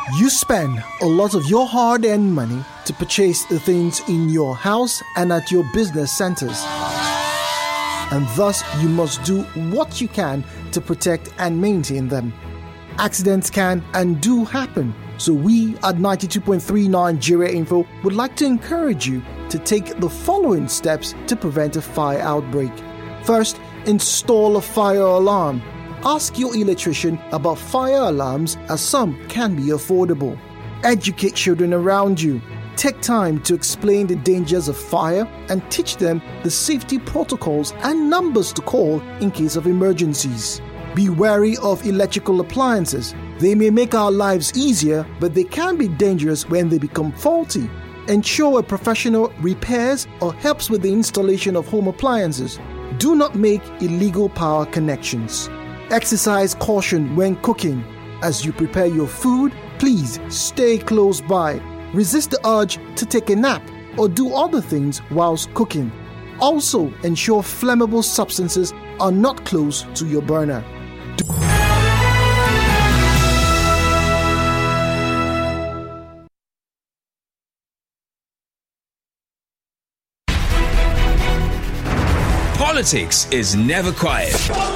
You spend a lot of your hard-earned money to purchase the things in your house and at your business centers. And thus, you must do what you can to protect and maintain them. Accidents can and do happen, so we at 92.3 Nigeria Info would like to encourage you to take the following steps to prevent a fire outbreak. First, install a fire alarm. Ask your electrician about fire alarms, as some can be affordable. Educate children around you. Take time to explain the dangers of fire and teach them the safety protocols and numbers to call in case of emergencies. Be wary of electrical appliances. They may make our lives easier, but they can be dangerous when they become faulty. Ensure a professional repairs or helps with the installation of home appliances. Do not make illegal power connections. Exercise caution when cooking. As you prepare your food, please stay close by. Resist the urge to take a nap or do other things whilst cooking. Also, ensure flammable substances are not close to your burner. Politics is never quiet.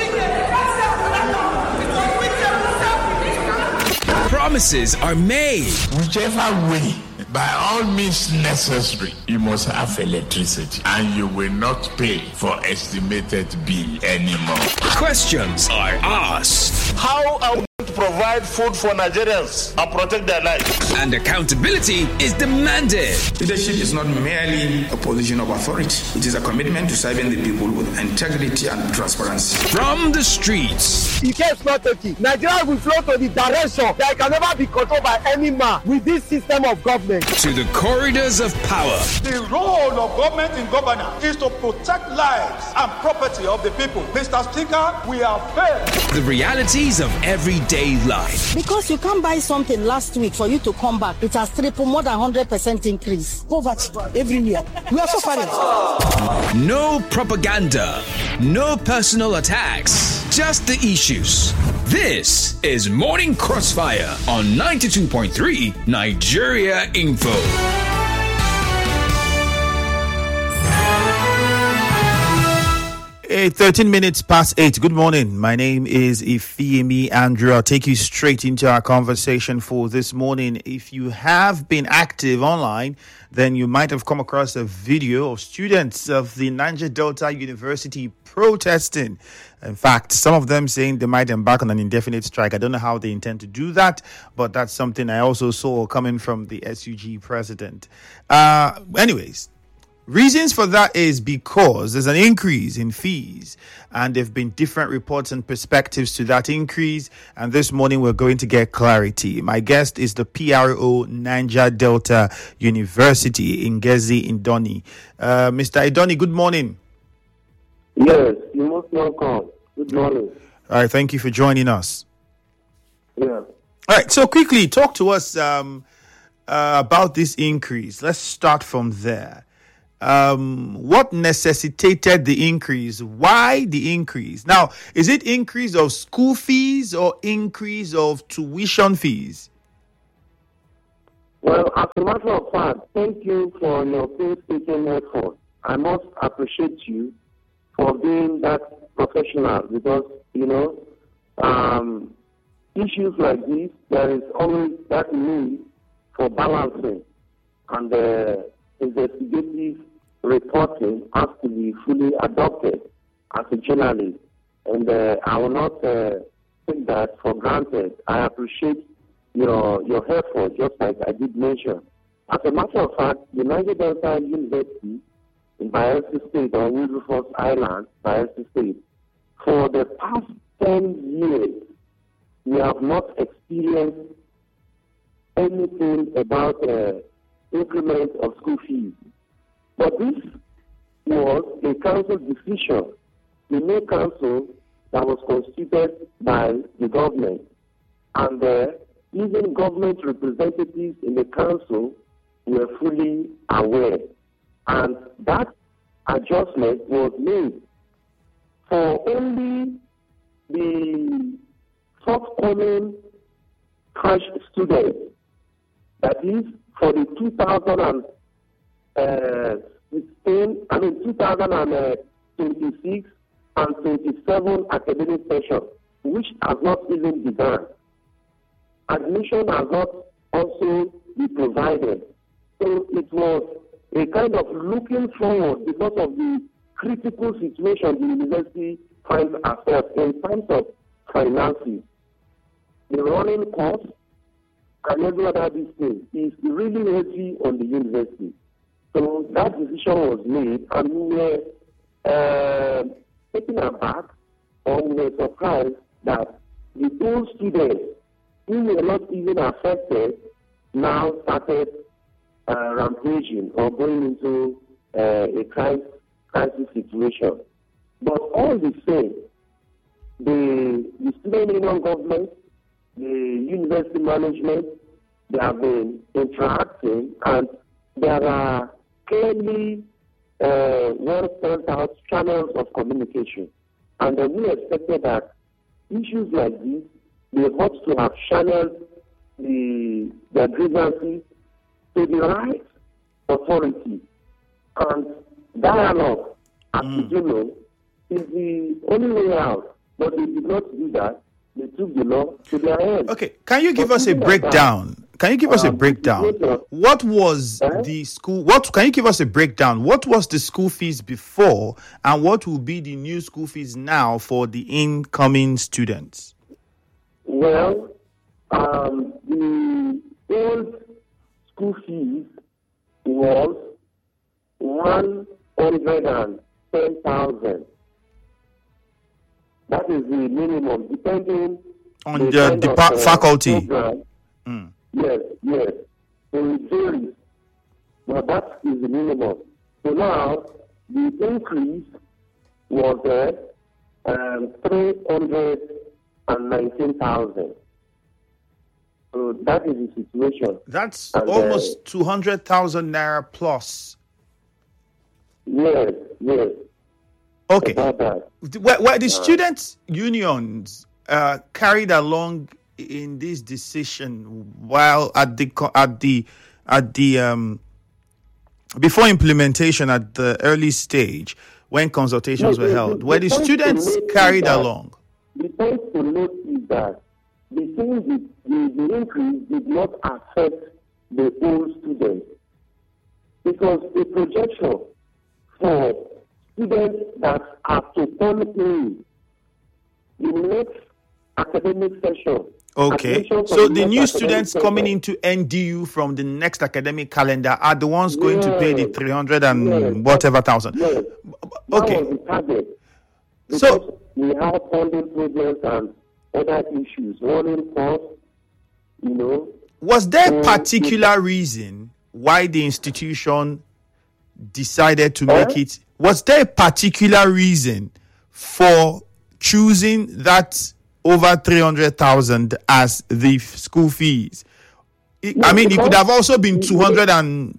Promises are made. Whichever way, by all means necessary, you must have electricity, and you will not pay for estimated bill anymore. Questions are asked. How are we going to provide food for Nigerians and protect their lives? And accountability is demanded. Leadership is not merely a position of authority. It is a commitment to serving the people with integrity and transparency. From the streets. In case not taken, Nigeria will flow to the direction that can never be controlled by any man with this system of government. To the corridors of power. The role of government in governance is to protect lives and property of the people. Mr. Speaker, we have failed. The realities of everyday life. Because you can't buy something last week for you to come back, it has tripled, more than 100% increase. Poverty everywhere. We are suffering. No propaganda. No personal attacks. Just the issues. This is Morning Crossfire on 92.3 Nigeria Info. 13 minutes past 8. Good morning. My name is Ifeemi Andrew. I'll take you straight into our conversation for this morning. If you have been active online, then you might have come across a video of students of the Niger Delta University protesting. In fact, some of them saying they might embark on an indefinite strike. I don't know how they intend to do that, but that's something I also saw coming from the SUG president. Anyways, reasons for that is because there's an increase in fees, and there have been different reports and perspectives to that increase. And this morning we're going to get clarity. My guest is the PRO Niger Delta University in Ngezi Idoni. Mr. Idoni, good morning. Yes, you're most welcome. Good morning. All right, thank you for joining us. Yeah. All right, so quickly talk to us about this increase. Let's start from there. What necessitated the increase? Why the increase? Now, is it increase of school fees or increase of tuition fees? Well, as a matter of fact, thank you for your painstaking effort. I must appreciate you for being that professional because, issues like this, there is always that need for balancing, and investigative reporting has to be fully adopted as a journalist. And I will not take that for granted. I appreciate your effort, just like I did mention. As a matter of fact, the Niger Delta University in Bayelsa State, or Wilberforce Island, Bayelsa State, for the past 10 years, we have not experienced anything about increment of school fees. But this was a council decision, the new council that was constituted by the government. And even government representatives in the council were fully aware. And that adjustment was made for only the forthcoming cash students That is for the 2026 and 27 academic session, which has not even begun. Admission has not also been provided. So it was a kind of looking forward because of the critical situation the university finds itself in terms of finances. The running costs and every other thing is really heavy on the university. So that decision was made, and we were taken aback, or we were surprised that the old students who were not even affected now started rampaging or going into a crisis situation. But all the same, the student union government, the university management, they have been interacting, and there are clearly well spelled out channels of communication. And then we expected that issues like this, they ought to have channeled their grievances to the right authority. And dialogue, as you know, is the only way out. But they did not do that. They took the law to their hands. Okay, can you give us a breakdown? Can you give us a breakdown? What was the school? Can you give us a breakdown? What was the school fees before, and what will be the new school fees now for the incoming students? Well, the old school fees was 110,000. That is the minimum, depending on the faculty. Yes. So it varies, but that is the minimum. So now the increase was 319,000. So that is the situation. That's almost 200,000 naira plus. Yes. Okay. Were the students' unions carried along in this decision while at the before implementation at the early stage when consultations were held? Were the students carried along? The point to note is that the increase did not affect the old students, because the projection for students that are to come in the next academic session. Okay, so the new students coming into NDU from the next academic calendar are the ones going to pay the 300 and whatever thousand. Yes. Okay. That was the target. So we have funding problems and other issues, running costs, Was there a particular reason why the institution decided to make it? Was there a particular reason for choosing that over 300,000 as the school fees? I mean, it could have also been 200,000,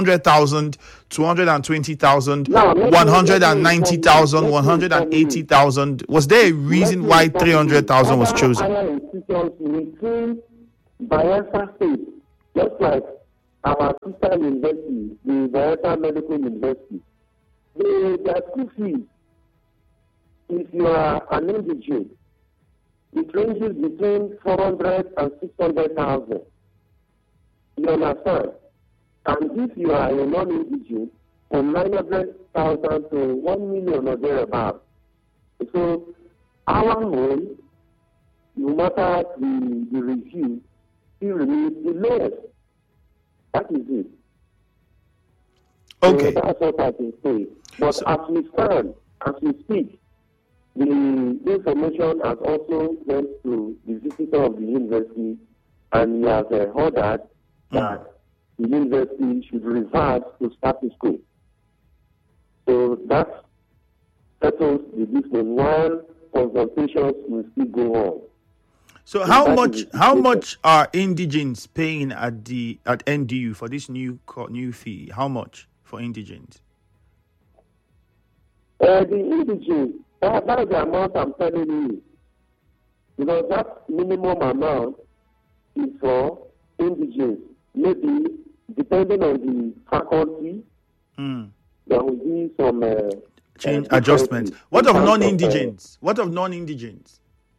220,000, 190,000, 180,000. Was there a reason why 300,000 was chosen? Bayelsa State, just like our sister university, the Bayelsa Medical University, their school fees, if you are an indigent, it ranges between 400 and 600,000. You understand? And if you are a non-indigent, from 900,000 to 1 million or thereabouts. So our own, no matter the review, still remains the lowest. That is it. Okay. So that's what I can say. But as we stand, as we speak, the information has also went to the visitor of the university, and he has ordered that the university should revert to status quo. So that settles the business while consultations will still go on. So how much are indigents paying at NDU for this new fee? How much for indigents? The indigents, that is the amount I'm telling you. Because that minimum amount is for indigents. maybe depending on the faculty, there will be some change adjustments. What of non-indigens? What of non-indigens?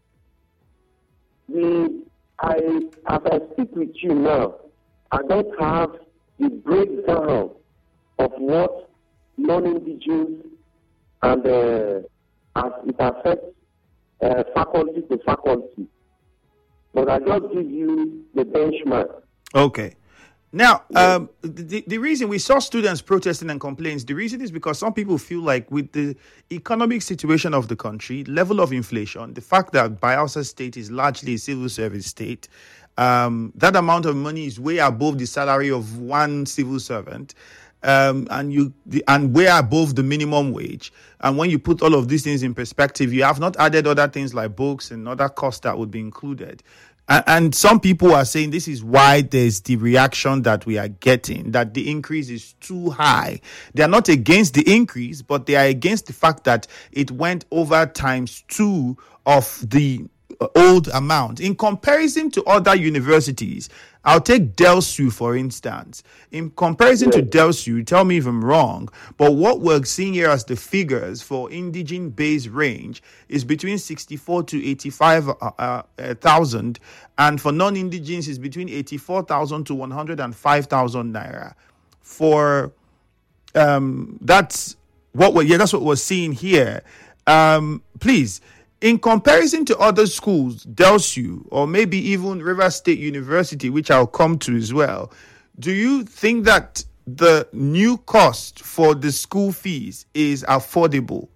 As I speak with you now, I don't have the breakdown of what non-indigenous and as it affects faculty to faculty. But I just give you the benchmark. Okay. Now, the reason we saw students protesting and complaints, the reason is because some people feel like with the economic situation of the country, level of inflation, the fact that Bayelsa State is largely a civil service state, that amount of money is way above the salary of one civil servant, and way above the minimum wage. And when you put all of these things in perspective, you have not added other things like books and other costs that would be included. And some people are saying this is why there's the reaction that we are getting, that the increase is too high. They are not against the increase, but they are against the fact that it went over ×2 of the old amount. In comparison to other universities, I'll take DELSU, for instance. In comparison to DELSU, tell me if I'm wrong, but what we're seeing here as the figures for indigene base range is between 64 to 85,000, and for non-indigenes is between 84,000 to 105,000 naira. For that's what we're seeing here. Please. In comparison to other schools, DELSU, or maybe even Rivers State University, which I'll come to as well, do you think that the new cost for the school fees is affordable?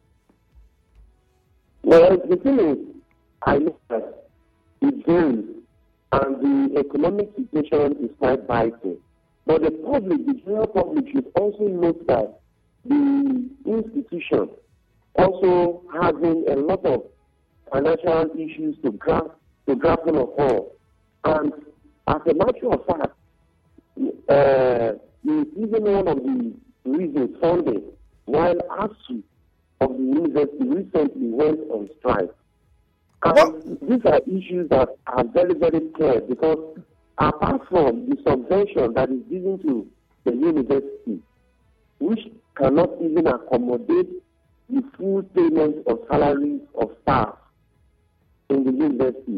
Well, the thing is, I know that it varies, and the economic situation is quite biting. But the public, the general public, should also note that the institution also having a lot of financial issues to grapple upon. And as a matter of fact, even one of the reasons funding, while ASU of the university recently went on strike. And these are issues that are very, very clear, because apart from the subvention that is given to the university, which cannot even accommodate the full payment of salaries of staff in the university,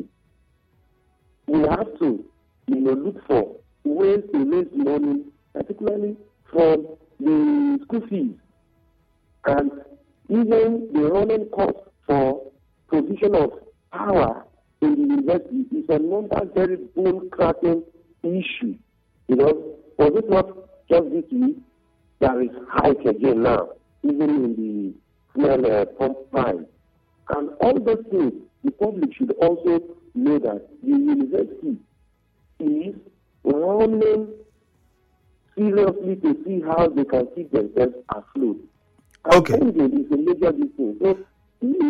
we have to, look for ways to raise money, particularly from the school fees, and even the running cost for provision of power in the university is another very bone-cracking issue. Was it not just this week there is hike again now, even in the fuel pump price? And all those things, the public should also know that the university is running seriously to see how they can keep themselves afloat. Okay. And funding is a major difference. So if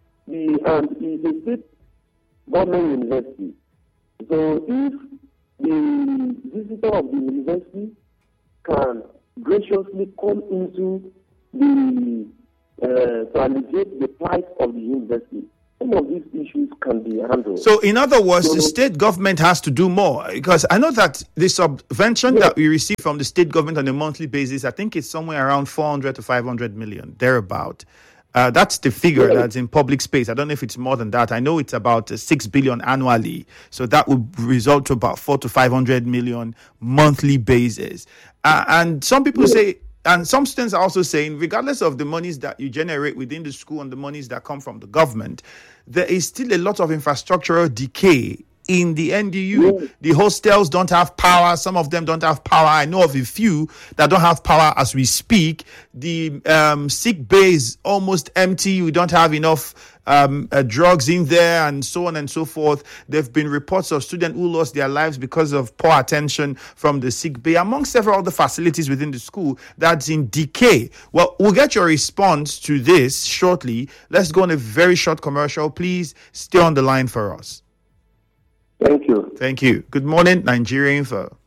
it's a state government university, so if the visitor of the university can graciously come into the to alleviate the plight of the university, some of these issues can be handled. So, in other words, the state government has to do more, because I know that the subvention that we receive from the state government on a monthly basis, I think it's somewhere around 400 to 500 million, thereabout. That's the figure that's in public space. I don't know if it's more than that. I know it's about 6 billion annually. So that would result to about 400 to 500 million monthly basis. And some people say, and some students are also saying, regardless of the monies that you generate within the school and the monies that come from the government, there is still a lot of infrastructural decay in the NDU. The hostels don't have power. Some of them don't have power. I know of a few that don't have power as we speak. The sick bay is almost empty. We don't have enough drugs in there, and so on and so forth. There have been reports of students who lost their lives because of poor attention from the sick bay, among several other facilities within the school that's in decay. Well, we'll get your response to this shortly. Let's go on a very short commercial. Please stay on the line for us. Thank you. Thank you. Good morning, Nigeria Info.